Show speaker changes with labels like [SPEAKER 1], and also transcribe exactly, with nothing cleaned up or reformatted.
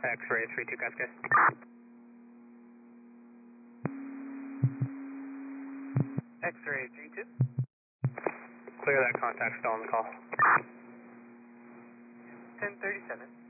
[SPEAKER 1] X-ray three two Cascade.
[SPEAKER 2] X-ray three two.
[SPEAKER 1] Clear that contact, still on the call.
[SPEAKER 2] ten thirty-seven.